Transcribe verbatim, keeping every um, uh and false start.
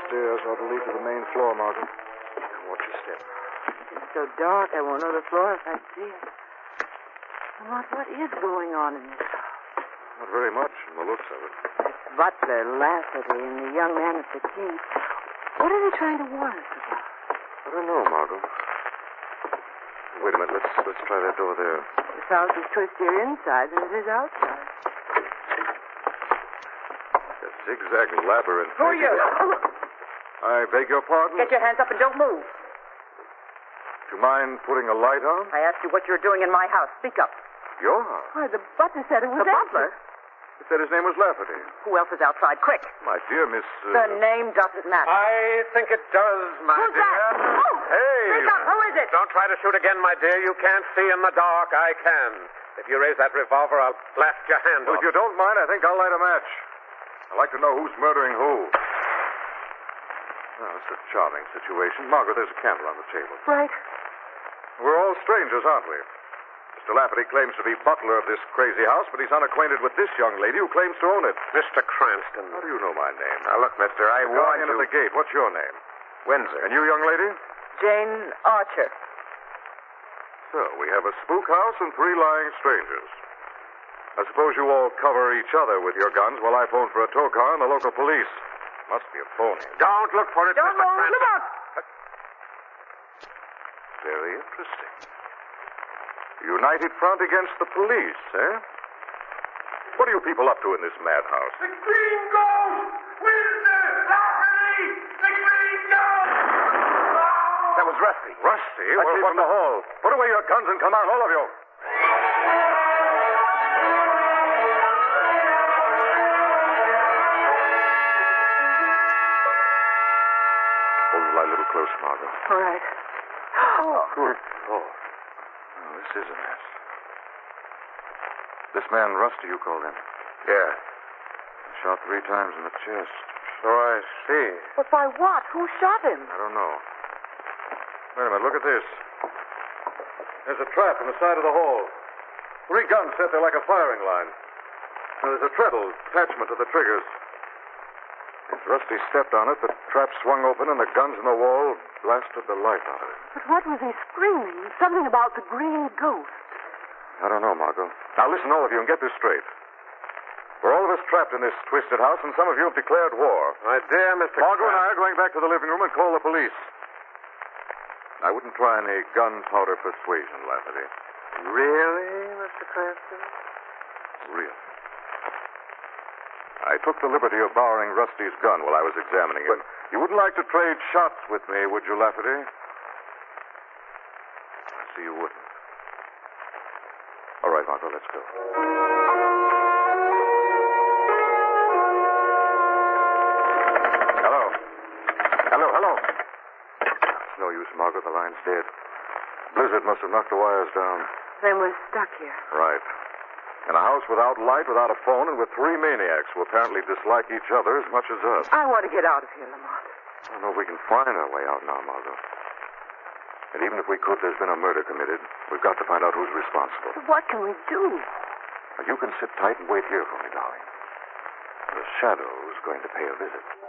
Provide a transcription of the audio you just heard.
stairs ought to lead to the main floor, Margaret. Watch your step. It's so dark, I won't know the floor if I see it. What, what is going on in this house? Not very much from the looks of it. Butler, Lafferty, and the young man at the key. What are they trying to warn us about? I don't know, Margot. Wait a minute. Let's let's try that door there. This house is twistier inside than it is outside. A zigzag labyrinth. Who are you? I beg your pardon? Get your hands up and don't move. Do you mind putting a light on? I asked you what you're doing in my house. Speak up. Your house? Why, the butler said it was The empty. butler? He said his name was Lafferty. Who else is outside? Quick. My dear Miss... Uh... The name doesn't matter. I think it does, my Who's dear. that? Oh, Hey! Speak up. Who is it? Don't try to shoot again, my dear. You can't see in the dark. I can. If you raise that revolver, I'll blast your hand Well, off. if you don't mind, I think I'll light a match. I'd like to know who's murdering who. Well, it's a charming situation. Margaret, there's a candle on the table. Right. We're all strangers, aren't we? Mister Lafferty claims to be butler of this crazy house, but he's unacquainted with this young lady who claims to own it. Mister Cranston. How do you know my name? Now, look, mister, I Going warned in at you. the gate. What's your name? Windsor. And you, young lady? Jane Archer. So, we have a spook house and three lying strangers. I suppose you all cover each other with your guns while I phone for a tow car and the local police. Must be a phony. Don't look for it, Don't Mister move. Cranston. Look out. Very interesting. United front against the police, eh? What are you people up to in this madhouse? The Green Ghost! Windsor! Lafferty! The Green Ghost! That was Rusty. Rusty? I Well, came what from the hall? Put away your guns and come out, all of you. Hold the light a little closer, Margot. All right. Oh. Good Lord. Oh, this is a mess. This man, Rusty, you called him. Yeah. Shot three times in the chest. So I see. But by what? Who shot him? I don't know. Wait a minute, look at this. There's a trap in the side of the hall. Three guns set there like a firing line. Now, there's a treadle attachment to the triggers. As Rusty stepped on it, the trap swung open and the guns in the wall blasted the life out of it. But what was he screaming? Something about the green ghost. I don't know, Margot. Now listen, all of you, and get this straight. We're all of us trapped in this twisted house, and some of you have declared war. My dear Mister Margot and I Cranston. are going back to the living room and call the police. I wouldn't try any gunpowder persuasion, Lafferty. Really, Mister Cranston? Real. I took the liberty of borrowing Rusty's gun while I was examining it. You wouldn't like to trade shots with me, would you, Lafferty? I see you wouldn't. All right, Margot, let's go. Hello. Hello, hello. It's no use, Margot. The line's dead. Blizzard must have knocked the wires down. Then we're stuck here. Right. In a house without light, without a phone, and with three maniacs who apparently dislike each other as much as us. I want to get out of here, Lamont. I don't know if we can find our way out now, Margot. And even if we could, there's been a murder committed. We've got to find out who's responsible. But what can we do? Now, you can sit tight and wait here for me, darling. The Shadow's going to pay a visit.